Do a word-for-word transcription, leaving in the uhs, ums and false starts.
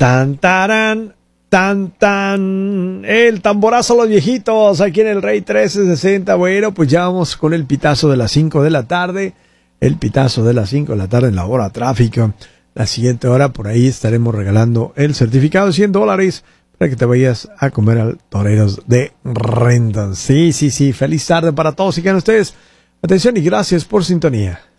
Tan, tarán, tan, tan. El tamborazo a los viejitos aquí en el Rey trece sesenta. Bueno, pues ya vamos con el pitazo de las cinco de la tarde. El pitazo de las cinco de la tarde en la hora tráfico. La siguiente hora por ahí estaremos regalando el certificado de cien dólares para que te vayas a comer al Toreros de Renton. Sí, sí, sí. Feliz tarde para todos y que ustedes. Atención y gracias por sintonía.